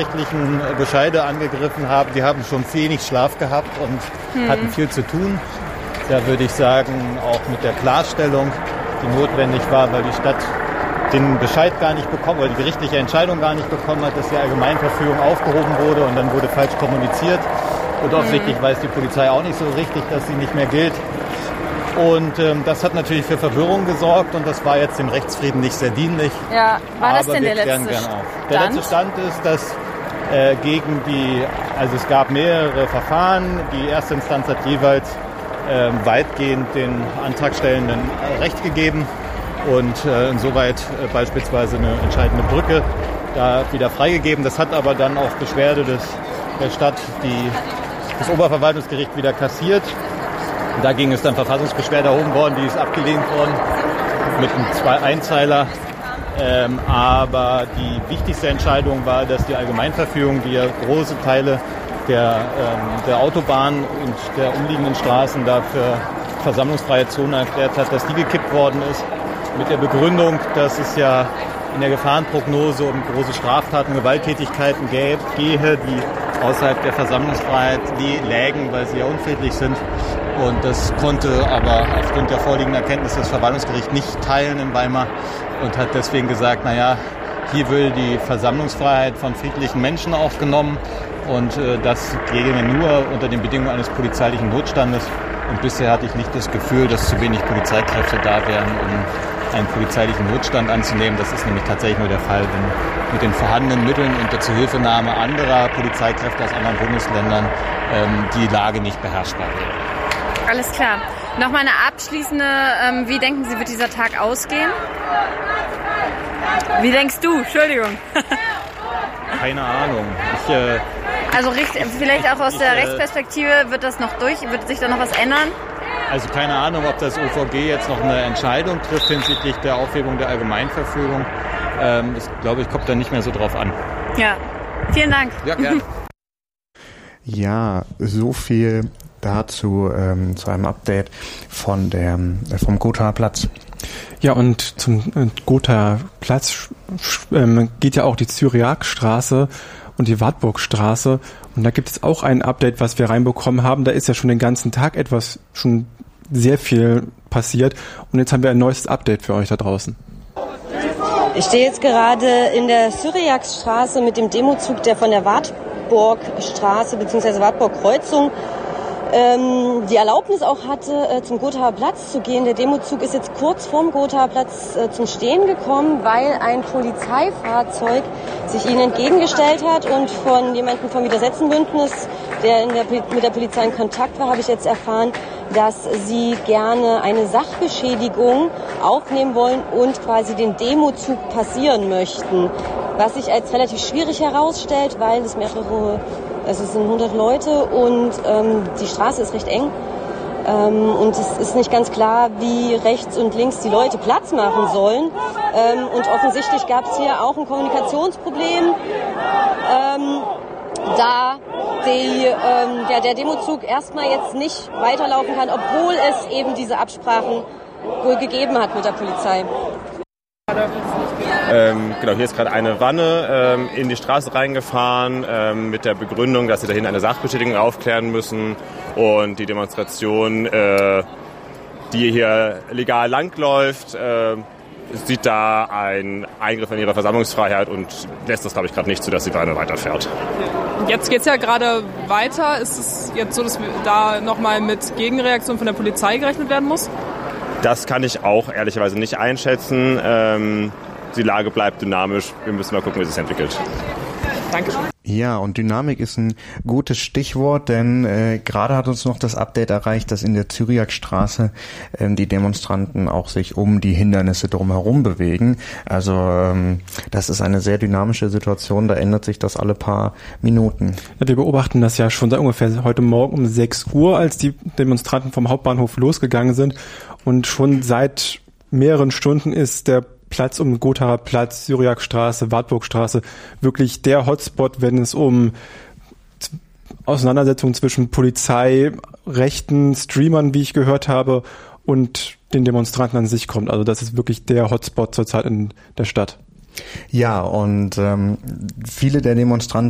friedlichen Bescheide angegriffen haben, die haben schon wenig Schlaf gehabt und hatten viel zu tun. Da würde ich sagen, auch mit der Klarstellung, die notwendig war, weil die Stadt den Bescheid gar nicht bekommen oder die gerichtliche Entscheidung gar nicht bekommen hat, dass die Allgemeinverfügung aufgehoben wurde und dann wurde falsch kommuniziert. Und offensichtlich weiß die Polizei auch nicht so richtig, dass sie nicht mehr gilt. Und das hat natürlich für Verwirrung gesorgt und das war jetzt dem Rechtsfrieden nicht sehr dienlich. Ja, war das aber denn der letzte Stand? Der letzte Stand ist, dass also es gab mehrere Verfahren. Die erste Instanz hat jeweils weitgehend den Antragstellenden Recht gegeben und insoweit beispielsweise eine entscheidende Brücke da wieder freigegeben. Das hat aber dann auf Beschwerde der Stadt das Oberverwaltungsgericht wieder kassiert. Dagegen ist dann Verfassungsbeschwerde erhoben worden, die ist abgelehnt worden mit einem Einzeiler. Aber die wichtigste Entscheidung war, dass die Allgemeinverfügung, die ja große Teile der Autobahn und der umliegenden Straßen dafür versammlungsfreie Zone erklärt hat, dass die gekippt worden ist. Mit der Begründung, dass es ja in der Gefahrenprognose um große Straftaten, Gewalttätigkeiten gehe, die außerhalb der Versammlungsfreiheit lägen, weil sie ja unfriedlich sind. Und das konnte aber aufgrund der vorliegenden Erkenntnisse das Verwaltungsgericht nicht teilen in Weimar und hat deswegen gesagt, hier will die Versammlungsfreiheit von friedlichen Menschen aufgenommen und das ginge nur unter den Bedingungen eines polizeilichen Notstandes. Und bisher hatte ich nicht das Gefühl, dass zu wenig Polizeikräfte da wären, um einen polizeilichen Notstand anzunehmen. Das ist nämlich tatsächlich nur der Fall, wenn mit den vorhandenen Mitteln und der Zuhilfenahme anderer Polizeikräfte aus anderen Bundesländern die Lage nicht beherrschbar wäre. Alles klar. Nochmal eine abschließende, wie denken Sie, wird dieser Tag ausgehen? Wie denkst du? Entschuldigung. Keine Ahnung. Also vielleicht auch aus der Rechtsperspektive wird sich da noch was ändern? Also keine Ahnung, ob das OVG jetzt noch eine Entscheidung trifft hinsichtlich der Aufhebung der Allgemeinverfügung. Ich glaube, ich komme da nicht mehr so drauf an. Ja, vielen Dank. Ja, gerne. Ja, so viel dazu zu einem Update vom Gothaer Platz. Ja, und zum Gothaer Platz geht ja auch die Cyriakstraße und die Wartburgstraße. Und da gibt es auch ein Update, was wir reinbekommen haben. Da ist ja schon den ganzen Tag schon sehr viel passiert. Und jetzt haben wir ein neues Update für euch da draußen. Ich stehe jetzt gerade in der Cyriakstraße mit dem Demozug, der von der Wartburgstraße bzw. Wartburgkreuzung die Erlaubnis auch hatte, zum Gothaer Platz zu gehen. Der Demozug ist jetzt kurz vorm Gothaer Platz zum Stehen gekommen, weil ein Polizeifahrzeug sich ihnen entgegengestellt hat und von jemandem vom Widersetzenbündnis, der mit der Polizei in Kontakt war, habe ich jetzt erfahren, dass sie gerne eine Sachbeschädigung aufnehmen wollen und quasi den Demozug passieren möchten. Was sich als relativ schwierig herausstellt, weil es sind 100 Leute und die Straße ist recht eng. Und es ist nicht ganz klar, wie rechts und links die Leute Platz machen sollen. Und offensichtlich gab es hier auch ein Kommunikationsproblem, da der Demozug erstmal jetzt nicht weiterlaufen kann, obwohl es eben diese Absprachen wohl gegeben hat mit der Polizei. Hier ist gerade eine Wanne in die Straße reingefahren mit der Begründung, dass sie dahin eine Sachbeschädigung aufklären müssen und die Demonstration, die hier legal langläuft, sieht da einen Eingriff in ihre Versammlungsfreiheit und lässt das, glaube ich, gerade nicht zu, dass die Wanne weiterfährt. Jetzt geht es ja gerade weiter. Ist es jetzt so, dass da nochmal mit Gegenreaktion von der Polizei gerechnet werden muss? Das kann ich auch ehrlicherweise nicht einschätzen. Die Lage bleibt dynamisch. Wir müssen mal gucken, wie es sich entwickelt. Dankeschön. Ja, und Dynamik ist ein gutes Stichwort, denn gerade hat uns noch das Update erreicht, dass in der Cyriakstraße die Demonstranten auch sich um die Hindernisse drumherum bewegen. Also das ist eine sehr dynamische Situation, da ändert sich das alle paar Minuten. Ja, wir beobachten das ja schon seit ungefähr heute Morgen um 6 Uhr, als die Demonstranten vom Hauptbahnhof losgegangen sind. Und schon seit mehreren Stunden ist der Platz um Gothaer Platz, Cyriakstraße, Wartburgstraße wirklich der Hotspot, wenn es um Auseinandersetzungen zwischen Polizei, rechten Streamern, wie ich gehört habe, und den Demonstranten an sich kommt. Also das ist wirklich der Hotspot zurzeit in der Stadt. Ja, und viele der Demonstranten